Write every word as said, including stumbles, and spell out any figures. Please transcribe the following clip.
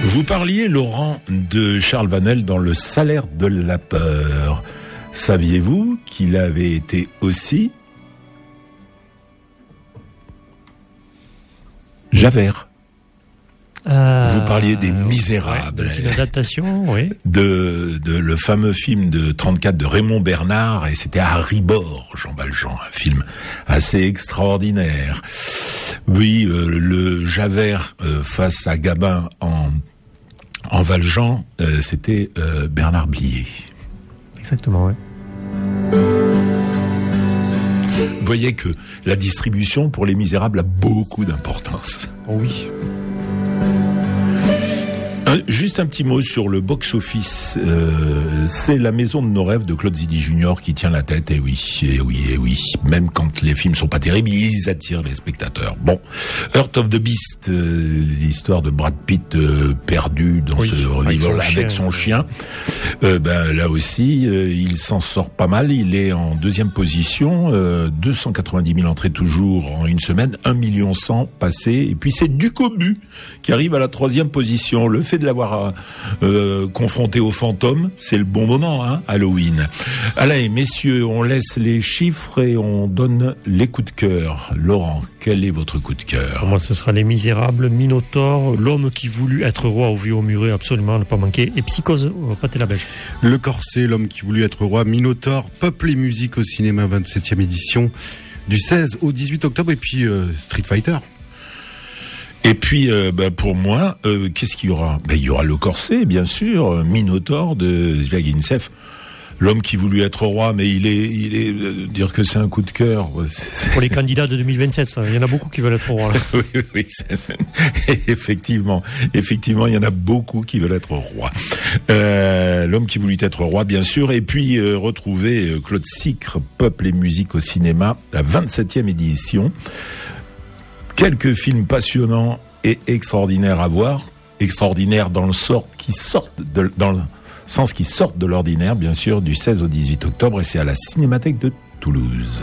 Vous parliez, Laurent, de Charles Vanel dans Le Salaire de la peur. Saviez-vous qu'il avait été aussi Javert? Euh, Vous parliez des Misérables, ouais, une adaptation, oui, de, de le fameux film de trente-quatre de Raymond Bernard, et c'était à Ribord, Jean Valjean, un film assez extraordinaire. Oui, euh, le Javert euh, face à Gabin en en Valjean, euh, c'était euh, Bernard Blier. Exactement, oui. Vous voyez que la distribution pour Les Misérables a beaucoup d'importance. Oh oui. Un, juste un petit mot sur le box-office. Euh, c'est La Maison de nos rêves de Claude Zidi junior qui tient la tête. Et oui, et oui, et oui. Même quand les films sont pas terribles, ils attirent les spectateurs. Bon, Heart of the Beast, euh, l'histoire de Brad Pitt euh, perdu dans oui, ce revival avec, avec son chien. Euh, ben là aussi, euh, il s'en sort pas mal. Il est en deuxième position, euh, deux cent quatre-vingt-dix mille entrées toujours en une semaine, un million cent passés. Et puis c'est Ducobu qui arrive à la troisième position. Le fait de l'avoir euh, confronté au fantôme, c'est le bon moment, hein, Halloween. Allez, messieurs, on laisse les chiffres et on donne les coups de cœur. Laurent, quel est votre coup de cœur? Pour moi, ce sera Les Misérables, Minotaure, L'homme qui voulut être roi au vieux au muret, absolument, ne pas manquer, et Psychose au Pâté la Belge. Le Corset, L'homme qui voulut être roi, Minotaure, Peuple et musique au cinéma, vingt-septième édition, du seize au dix-huit octobre, et puis euh, Street Fighter. Et puis, euh, bah, pour moi, euh, qu'est-ce qu'il y aura? bah, Il y aura Le Corset, bien sûr, Minotaure de Zviagintsev. L'homme qui voulut être roi, mais il est, il est euh, dire que c'est un coup de cœur. C'est... Pour les candidats de deux mille vingt-sept, ça, il y en a beaucoup qui veulent être roi. oui, oui, c'est... effectivement, effectivement, il y en a beaucoup qui veulent être roi. Euh, L'homme qui voulut être roi, bien sûr, et puis euh, retrouver euh, Claude Sicre, Peuple et musique au cinéma, la vingt-septième édition. Quelques films passionnants et extraordinaires à voir, extraordinaires dans le sort qui sortent de, dans le sens qui sortent de l'ordinaire, bien sûr, du seize au dix-huit octobre, et c'est à la Cinémathèque de Toulouse.